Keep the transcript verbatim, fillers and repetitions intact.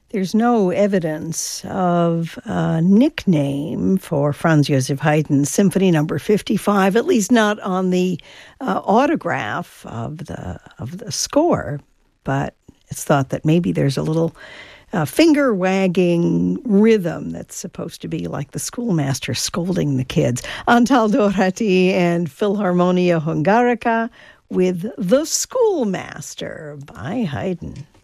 There's no evidence of a nickname for Franz Joseph Haydn's Symphony Number fifty-five, at least not on the uh, autograph of the of the score. But it's thought that maybe there's a little uh, finger-wagging rhythm that's supposed to be like the schoolmaster scolding the kids. Antal Doherty and Philharmonia Hungarica with The Schoolmaster by Haydn.